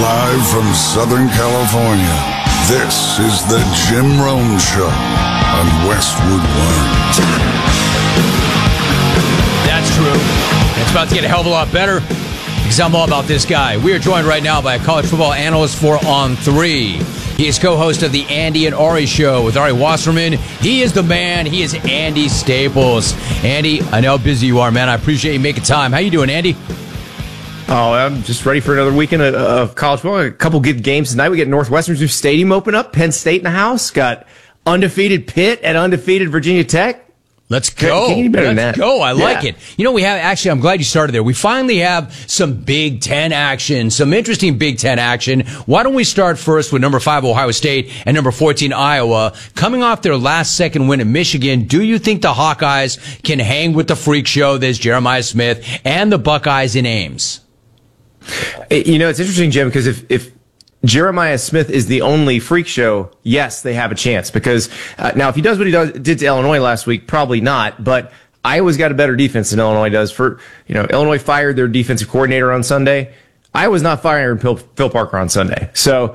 Live from Southern California, this is the Jim Rome Show on Westwood One. That's true. It's about to get a hell of a lot better because I'm all about this guy. We are joined right now by a college football analyst for On 3. He is co-host of the Andy and Ari Show with Ari Wasserman. He is the man. He is Andy Staples. Andy, I know how busy you are, man. I appreciate you making time. How you doing, Andy? Oh, I'm just ready for another weekend of college football. A couple good games tonight. We get Northwestern's new stadium open up. Penn State in the house. Got undefeated Pitt and undefeated Virginia Tech. Let's go. Can you better than Let's that? go. I like it. You know, we have actually, I'm glad you started there. We finally have some Big Ten action, some interesting Big Ten action. Why don't we start first with number 5 Ohio State and number 14 Iowa coming off their last second win at Michigan? Do you think the Hawkeyes can hang with the freak show that's Jeremiah Smith and the Buckeyes in Ames? You know, it's interesting, Jim, because if Jeremiah Smith is the only freak show, yes, they have a chance. Because now, if he does what he did to Illinois last week, probably not. But Iowa's got a better defense than Illinois does. Illinois fired their defensive coordinator on Sunday. Iowa's not firing Phil Parker on Sunday. So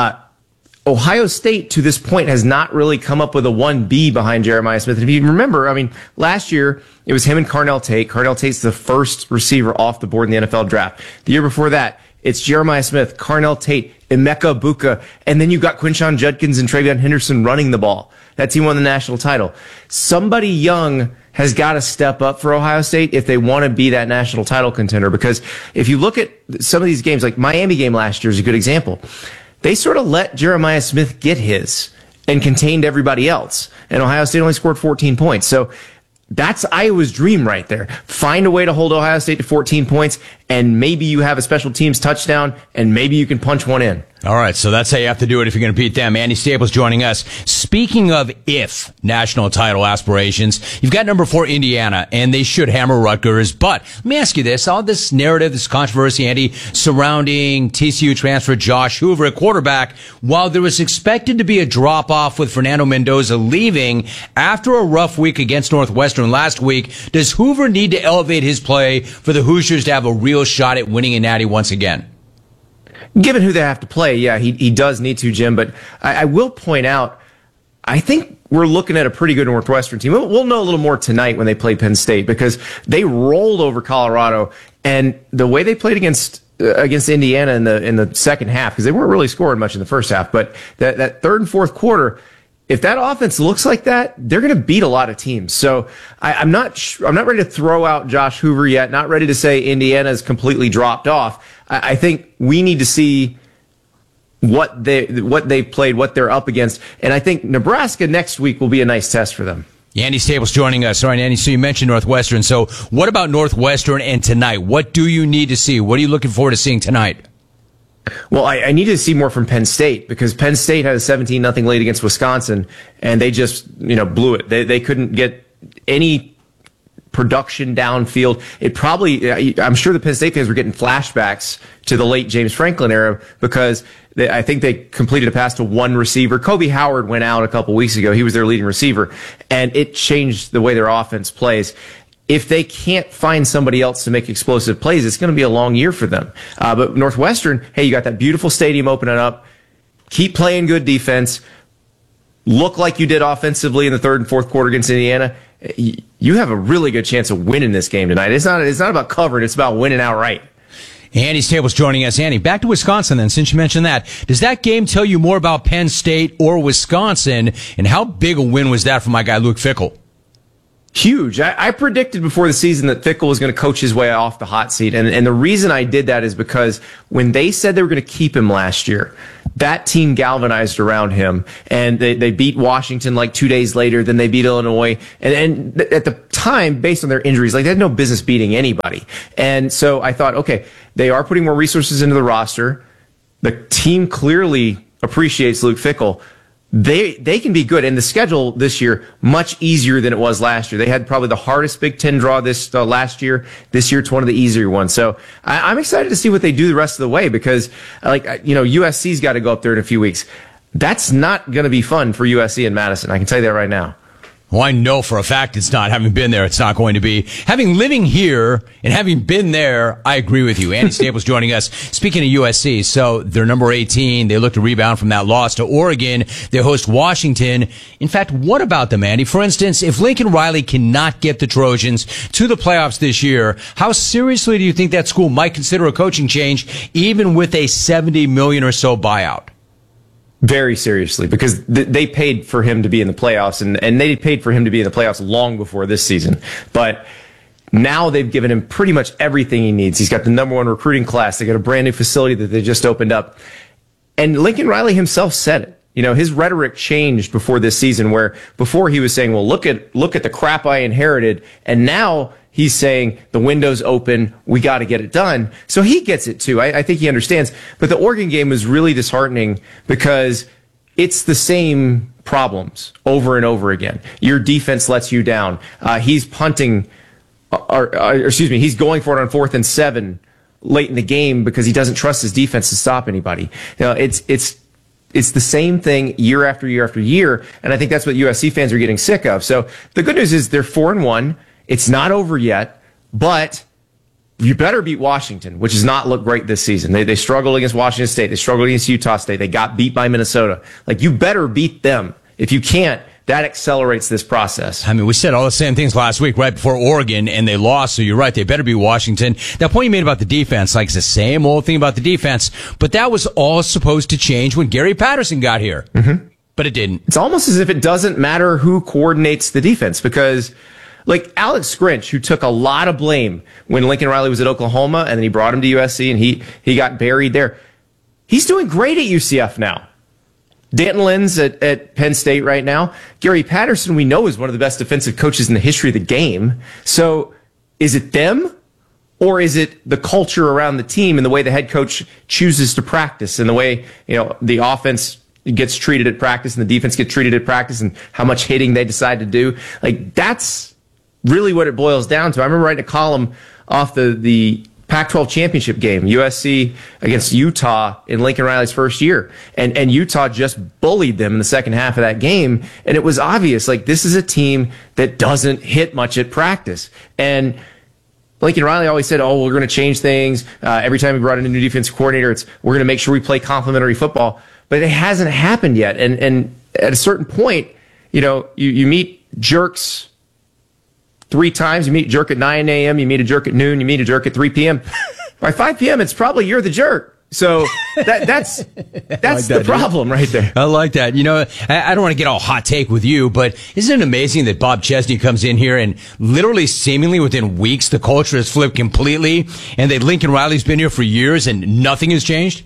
Ohio State, to this point, has not really come up with a 1B behind Jeremiah Smith. And if you remember, last year, it was him and Carnell Tate. Carnell Tate's the first receiver off the board in the NFL draft. The year before that, it's Jeremiah Smith, Carnell Tate, Emeka Buka, and then you've got Quinshon Judkins and Travion Henderson running the ball. That team won the national title. Somebody young has got to step up for Ohio State if they want to be that national title contender. Because if you look at some of these games, like Miami game last year is a good example. They sort of let Jeremiah Smith get his and contained everybody else. And Ohio State only scored 14 points. So that's Iowa's dream right there. Find a way to hold Ohio State to 14 points, and maybe you have a special teams touchdown, and maybe you can punch one in. All right, so that's how you have to do it if you're going to beat them. Andy Staples joining us. Speaking of if national title aspirations, you've got number 4 Indiana, and they should hammer Rutgers. But let me ask you this. All this narrative, this controversy, Andy, surrounding TCU transfer Josh Hoover at quarterback, while there was expected to be a drop-off with Fernando Mendoza leaving after a rough week against Northwestern last week, does Hoover need to elevate his play for the Hoosiers to have a real shot at winning a natty once again? Given who they have to play, yeah, he does need to, Jim. But I will point out, I think we're looking at a pretty good Northwestern team. We'll know a little more tonight when they play Penn State because they rolled over Colorado, and the way they played against Indiana in the second half, because they weren't really scoring much in the first half, but that third and fourth quarter, if that offense looks like that, they're going to beat a lot of teams. So I'm not ready to throw out Josh Hoover yet. Not ready to say Indiana's completely dropped off. I think we need to see what they've played, what they're up against, and I think Nebraska next week will be a nice test for them. Andy Staples joining us. All right, Andy, so you mentioned Northwestern. So what about Northwestern and tonight? What do you need to see? What are you looking forward to seeing tonight? Well, I need to see more from Penn State because Penn State had a 17-0 lead against Wisconsin, and they just blew it. They couldn't get any production downfield. I'm sure the Penn State fans were getting flashbacks to the late James Franklin era because I think they completed a pass to one receiver. Kobe Howard went out a couple weeks ago. He was their leading receiver, and it changed the way their offense plays. If they can't find somebody else to make explosive plays, it's going to be a long year for them. But Northwestern, hey, you got that beautiful stadium opening up. Keep playing good defense. Look like you did offensively in the third and fourth quarter against Indiana. You have a really good chance of winning this game tonight. It's not about covering. It's about winning outright. Andy Staples joining us. Andy, back to Wisconsin then, since you mentioned that. Does that game tell you more about Penn State or Wisconsin, and how big a win was that for my guy Luke Fickell? Huge. I predicted before the season that Fickell was going to coach his way off the hot seat. And the reason I did that is because when they said they were going to keep him last year, that team galvanized around him. And they beat Washington like 2 days later. Then they beat Illinois. And at the time, based on their injuries, they had no business beating anybody. And so I thought, okay, they are putting more resources into the roster. The team clearly appreciates Luke Fickell. They can be good, and the schedule this year much easier than it was last year. They had probably the hardest Big Ten draw this last year. This year it's one of the easier ones. So I'm excited to see what they do the rest of the way because, USC's got to go up there in a few weeks. That's not going to be fun for USC and Madison. I can tell you that right now. Well, I know for a fact it's not. Having been there, it's not going to be. Having living here and having been there, I agree with you. Andy Staples joining us. Speaking of USC, so they're number 18. They look to rebound from that loss to Oregon. They host Washington. In fact, what about them, Andy? For instance, if Lincoln Riley cannot get the Trojans to the playoffs this year, how seriously do you think that school might consider a coaching change, even with a $70 million or so buyout? Very seriously, because they paid for him to be in the playoffs, and they paid for him to be in the playoffs long before this season. But now they've given him pretty much everything he needs. He's got the number 1 recruiting class. They got a brand new facility that they just opened up. And Lincoln Riley himself said it. You know, his rhetoric changed before this season, where before he was saying, well, look at the crap I inherited. And now he's saying the window's open. We got to get it done. So he gets it too. I think he understands. But the Oregon game was really disheartening because it's the same problems over and over again. Your defense lets you down. He's punting, he's going for it on 4th and 7 late in the game because he doesn't trust his defense to stop anybody. You know, it's the same thing year after year after year, and I think that's what USC fans are getting sick of. So the good news is they're 4-1. It's not over yet, but you better beat Washington, which has not looked great this season. They struggled against Washington State. They struggled against Utah State. They got beat by Minnesota. Like, you better beat them. If you can't, that accelerates this process. I mean, we said all the same things last week right before Oregon, and they lost, so you're right. They better be Washington. That point you made about the defense, like it's the same old thing about the defense, but that was all supposed to change when Gary Patterson got here. Mm-hmm. But it didn't. It's almost as if it doesn't matter who coordinates the defense, because like Alex Grinch, who took a lot of blame when Lincoln Riley was at Oklahoma, and then he brought him to USC, and he got buried there. He's doing great at UCF now. Danton Lynn's at Penn State right now. Gary Patterson, we know, is one of the best defensive coaches in the history of the game. So is it them, or is it the culture around the team and the way the head coach chooses to practice and the way, you know, the offense gets treated at practice and the defense gets treated at practice and how much hitting they decide to do? Like, that's really what it boils down to. I remember writing a column off the Pac-12 championship game, USC against Utah in Lincoln Riley's first year. And Utah just bullied them in the second half of that game. And it was obvious, like, this is a team that doesn't hit much at practice. And Lincoln Riley always said, oh, we're going to change things. Every time we brought in a new defensive coordinator, we're going to make sure we play complementary football. But it hasn't happened yet. And at a certain point, you know, you meet jerks 3 times. You meet a jerk at 9 a.m., you meet a jerk at noon, you meet a jerk at 3 p.m. By 5 p.m., it's probably you're the jerk. So that's the problem right there. I like that. You know, I don't want to get all hot take with you, but isn't it amazing that Bob Chesney comes in here and literally seemingly within weeks, the culture has flipped completely, and that Lincoln Riley's been here for years and nothing has changed?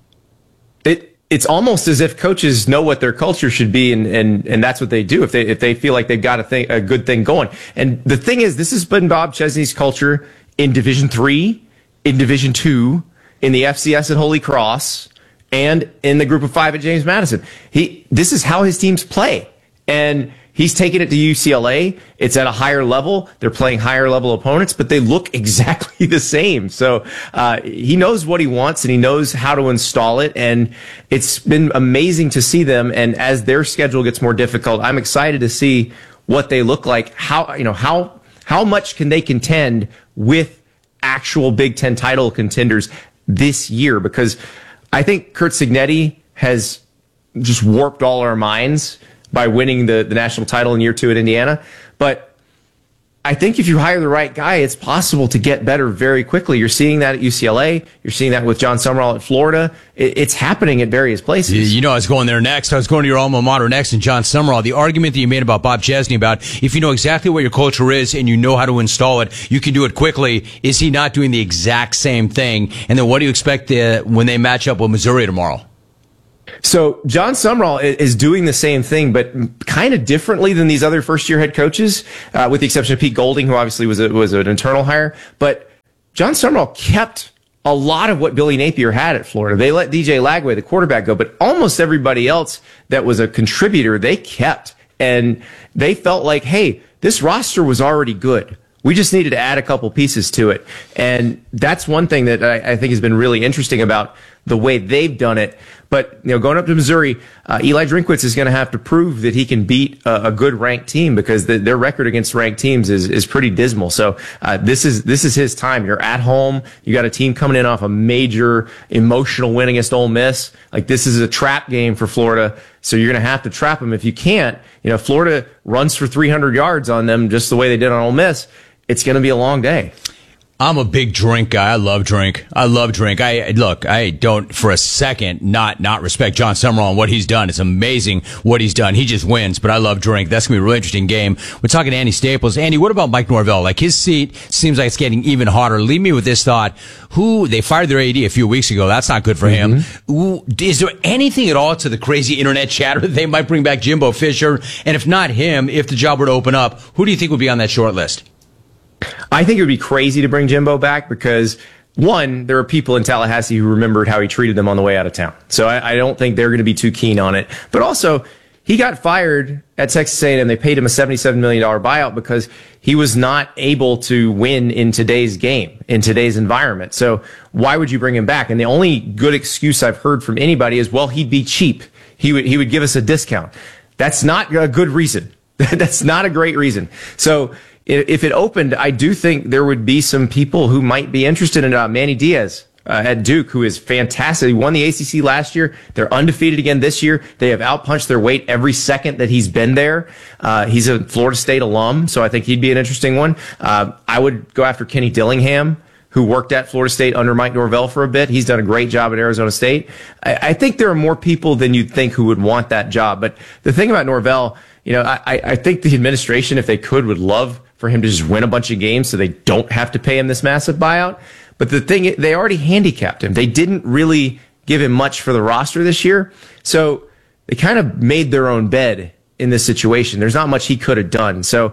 It's almost as if coaches know what their culture should be, and that's what they do if they feel like they've got a good thing going. And the thing is, this has been Bob Chesney's culture in Division III, in Division II, in the FCS at Holy Cross, and in the Group of 5 at James Madison. This is how his teams play, and he's taken it to UCLA. It's at a higher level. They're playing higher level opponents, but they look exactly the same. So he knows what he wants, and he knows how to install it. And it's been amazing to see them. And as their schedule gets more difficult, I'm excited to see what they look like. How much can they contend with actual Big Ten title contenders this year? Because I think Curt Cignetti has just warped all our minds by winning the national title in year 2 at Indiana. But I think if you hire the right guy, it's possible to get better very quickly. You're seeing that at UCLA. You're seeing that with John Summerall at Florida. It's happening at various places. You know, I was going there next. I was going to your alma mater next, and John Summerall. The argument that you made about Bob Chesney about if you know exactly what your culture is and you know how to install it, you can do it quickly. Is he not doing the exact same thing? And then what do you expect when they match up with Missouri tomorrow? So John Summerall is doing the same thing, but kind of differently than these other first-year head coaches, with the exception of Pete Golding, who obviously was an internal hire. But John Summerall kept a lot of what Billy Napier had at Florida. They let DJ Lagway, the quarterback, go, but almost everybody else that was a contributor, they kept. And they felt like, hey, this roster was already good. We just needed to add a couple pieces to it. And that's one thing that I think has been really interesting about the way they've done it. But, going up to Missouri, Eli Drinkwitz is going to have to prove that he can beat a good ranked team, because their record against ranked teams is pretty dismal. So, this is his time. You're at home. You got a team coming in off a major emotional win against Ole Miss. Like, this is a trap game for Florida. So you're going to have to trap them. If you can't, Florida runs for 300 yards on them just the way they did on Ole Miss. It's going to be a long day. I'm a big drink guy. I love drink. I don't for a second not respect John Summerall and what he's done. It's amazing what he's done. He just wins, but I love drink. That's going to be a really interesting game. We're talking to Andy Staples. Andy, what about Mike Norvell? Like, his seat seems like it's getting even hotter. Leave me with this thought. They fired their AD a few weeks ago. That's not good for him. Is there anything at all to the crazy internet chatter that they might bring back Jimbo Fisher? And if not him, if the job were to open up, who do you think would be on that short list? I think it would be crazy to bring Jimbo back because, one, there are people in Tallahassee who remembered how he treated them on the way out of town. So I don't think they're going to be too keen on it. But also, he got fired at Texas A&M. They paid him a $77 million buyout because he was not able to win in today's game, in today's environment. So why would you bring him back? And the only good excuse I've heard from anybody is, well, he'd be cheap. He would give us a discount. That's not a good reason. That's not a great reason. So if it opened, I do think there would be some people who might be interested in Manny Diaz at Duke, who is fantastic. He won the ACC last year. They're undefeated again this year. They have outpunched their weight every second that he's been there. He's a Florida State alum, so I think he'd be an interesting one. I would go after Kenny Dillingham, who worked at Florida State under Mike Norvell for a bit. He's done a great job at Arizona State. I think there are more people than you'd think who would want that job. But the thing about Norvell, I think the administration, if they could, would love for him to just win a bunch of games so they don't have to pay him this massive buyout. But the thing, they already handicapped him. They didn't really give him much for the roster this year. So they kind of made their own bed in this situation. There's not much he could have done. So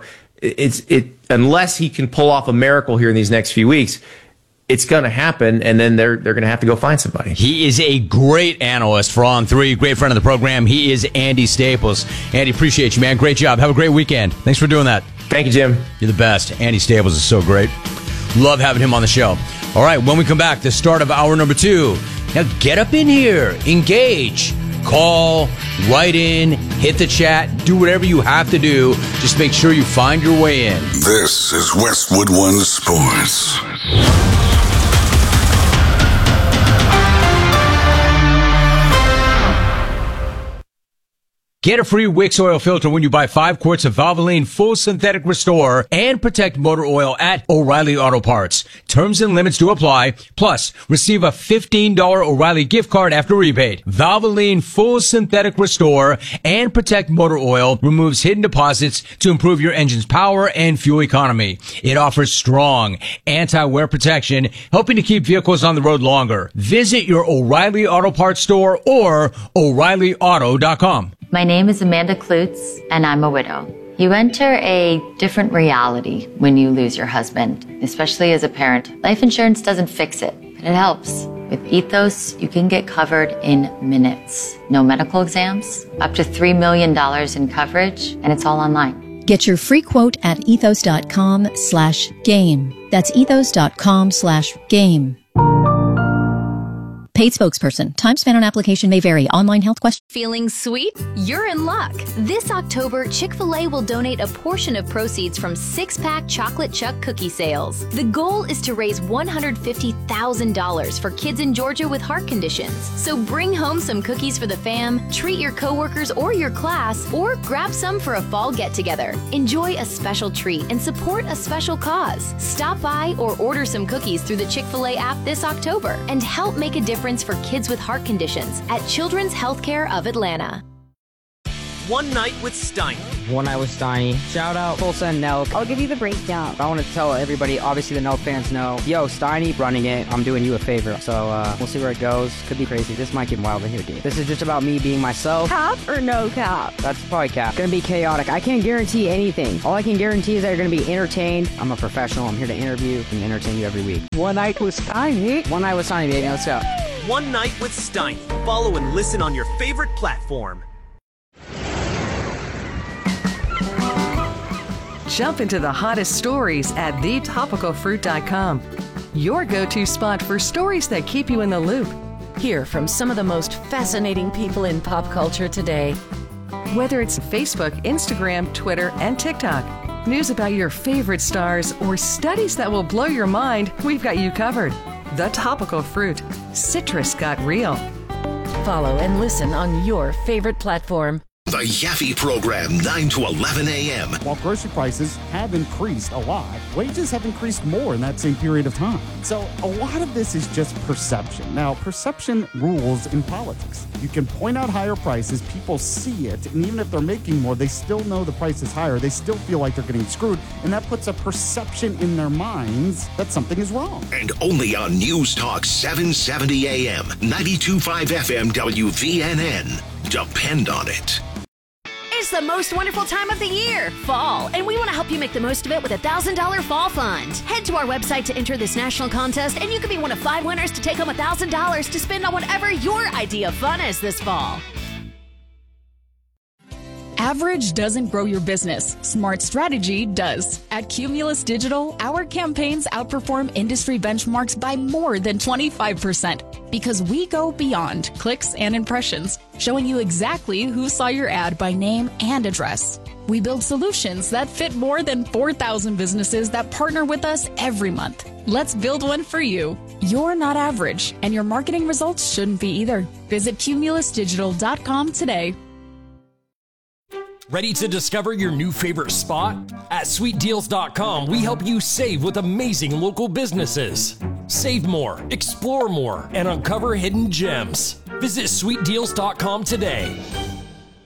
unless he can pull off a miracle here in these next few weeks, it's going to happen, and then they're going to have to go find somebody. He is a great analyst for On3, great friend of the program. He is Andy Staples. Andy, appreciate you, man. Great job. Have a great weekend. Thanks for doing that. Thank you, Jim. You're the best. Andy Staples is so great. Love having him on the show. All right, when we come back, the start of hour number 2. Now get up in here, engage, call, write in, hit the chat, do whatever you have to do. Just make sure you find your way in. This is Westwood One Sports. Get a free Wix oil filter when you buy 5 quarts of Valvoline Full Synthetic Restore and Protect Motor Oil at O'Reilly Auto Parts. Terms and limits do apply. Plus, receive a $15 O'Reilly gift card after rebate. Valvoline Full Synthetic Restore and Protect Motor Oil removes hidden deposits to improve your engine's power and fuel economy. It offers strong anti-wear protection, helping to keep vehicles on the road longer. Visit your O'Reilly Auto Parts store or O'ReillyAuto.com. My name is Amanda Klutz, and I'm a widow. You enter a different reality when you lose your husband, especially as a parent. Life insurance doesn't fix it, but it helps. With Ethos, you can get covered in minutes. No medical exams, up to $3 million in coverage, and it's all online. Get your free quote at ethos.com/game. That's ethos.com/game. Paid spokesperson. Time spent on application may vary. Online health question. Feeling sweet? You're in luck. This October, Chick-fil-A will donate a portion of proceeds from 6-pack Chocolate Chuck cookie sales. The goal is to raise $150,000 for kids in Georgia with heart conditions. So bring home some cookies for the fam, treat your coworkers or your class, or grab some for a fall get-together. Enjoy a special treat and support a special cause. Stop by or order some cookies through the Chick-fil-A app this October and help make a difference for kids with heart conditions at Children's Healthcare of Atlanta. One Night with Steiny. One Night with Steiny. Shout out Tulsa and Nelk. I'll give you the breakdown. I want to tell everybody, obviously the Nelk fans know, yo, Steiny running it. I'm doing you a favor. So we'll see where it goes. Could be crazy. This might get wild in here, dude. This is just about me being myself. Cap or no cap? That's probably cap. Gonna be chaotic. I can't guarantee anything. All I can guarantee is that you're gonna be entertained. I'm a professional. I'm here to interview and entertain you every week. One Night with Steiny. One Night with Steiny, baby. Let's go. One Night with Steiny. Follow and listen on your favorite platform. Jump into the hottest stories at thetopicalfruit.com. Your go-to spot for stories that keep you in the loop. Hear from some of the most fascinating people in pop culture today. Whether it's Facebook, Instagram, Twitter, and TikTok, news about your favorite stars, or studies that will blow your mind, we've got you covered. The Topical Fruit. Citrus got real. Follow and listen on your favorite platform. The Yaffe Program, 9 to 11 a.m. While grocery prices have increased a lot, wages have increased more in that same period of time. So a lot of this is just perception. Now, perception rules in politics. You can point out higher prices, people see it, and even if they're making more, they still know the price is higher. They still feel like they're getting screwed, and that puts a perception in their minds that something is wrong. And only on News Talk 770 a.m., 92.5 FM WVNN. Depend on it. It's the most wonderful time of the year, fall, and we want to help you make the most of it with a $1,000 fall fund. Head to our website to enter this national contest, and you could be one of 5 winners to take home $1,000 to spend on whatever your idea of fun is this fall. Average doesn't grow your business. Smart strategy does. At Cumulus Digital, our campaigns outperform industry benchmarks by more than 25% because we go beyond clicks and impressions, showing you exactly who saw your ad by name and address. We build solutions that fit more than 4,000 businesses that partner with us every month. Let's build one for you. You're not average, and your marketing results shouldn't be either. Visit cumulusdigital.com today. Ready to discover your new favorite spot? At sweetdeals.com, we help you save with amazing local businesses. Save more, explore more, and uncover hidden gems. Visit sweetdeals.com today.